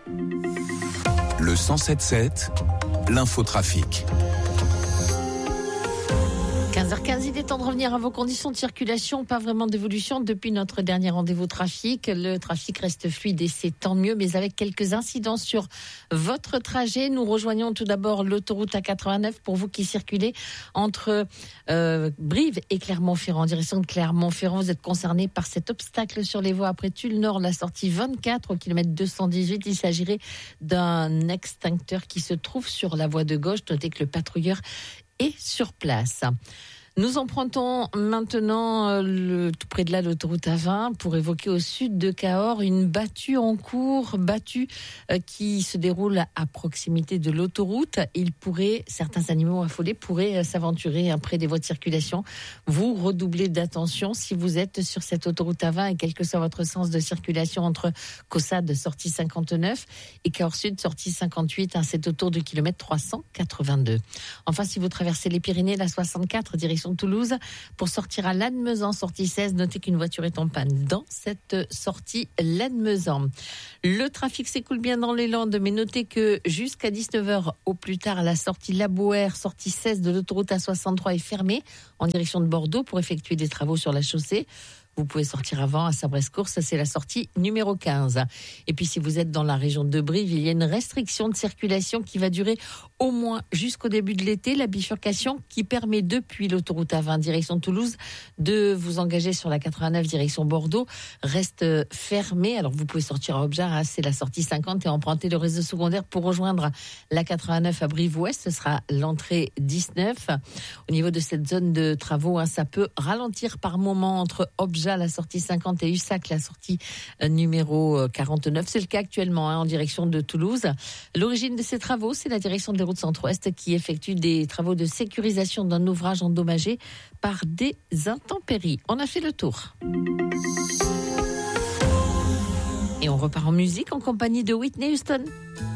Le 107.7, l'infotrafic. 15h15, il est temps de revenir à vos conditions de circulation. Pas vraiment d'évolution depuis notre dernier rendez-vous trafic. Le trafic reste fluide et c'est tant mieux, mais avec quelques incidences sur votre trajet. Nous rejoignons tout d'abord l'autoroute A89 pour vous qui circulez entre Brive et Clermont-Ferrand. En direction de Clermont-Ferrand, vous êtes concerné par cet obstacle sur les voies après Tulle Nord, la sortie 24 au kilomètre 218. Il s'agirait d'un extincteur qui se trouve sur la voie de gauche. Notez que le patrouilleur est sur place. Nous empruntons maintenant tout près de là l'autoroute A20 pour évoquer au sud de Cahors une battue en cours, qui se déroule à proximité de l'autoroute. Certains animaux affolés pourraient s'aventurer près des voies de circulation. Vous redoublez d'attention si vous êtes sur cette autoroute A20 et quel que soit votre sens de circulation entre Caussade, sortie 59 et Cahors Sud, sortie 58, c'est autour du kilomètre 382. Enfin, si vous traversez les Pyrénées, la 64, direction de Toulouse, pour sortir à Lannemezan, sortie 16, notez qu'une voiture est en panne dans cette sortie Lannemezan. Le trafic s'écoule bien dans les Landes, mais notez que jusqu'à 19h au plus tard, la sortie Labouère, sortie 16 de l'autoroute A63 est fermée en direction de Bordeaux pour effectuer des travaux sur la chaussée. Vous pouvez sortir avant à Sabrescourse, c'est la sortie numéro 15. Et puis si vous êtes dans la région de Brive, il y a une restriction de circulation qui va durer au moins jusqu'au début de l'été. La bifurcation qui permet depuis l'autoroute A20 direction Toulouse de vous engager sur la 89 direction Bordeaux reste fermée. Alors vous pouvez sortir à Obja, c'est la sortie 50 et emprunter le réseau secondaire pour rejoindre la 89 à Brive-Ouest. Ce sera l'entrée 19. Au niveau de cette zone de travaux, ça peut ralentir par moment entre Obja, la sortie 50 et Ussac, la sortie numéro 49. C'est le cas actuellement en direction de Toulouse. L'origine de ces travaux, c'est la direction des routes centre-ouest qui effectue des travaux de sécurisation d'un ouvrage endommagé par des intempéries. On a fait le tour. Et on repart en musique en compagnie de Whitney Houston.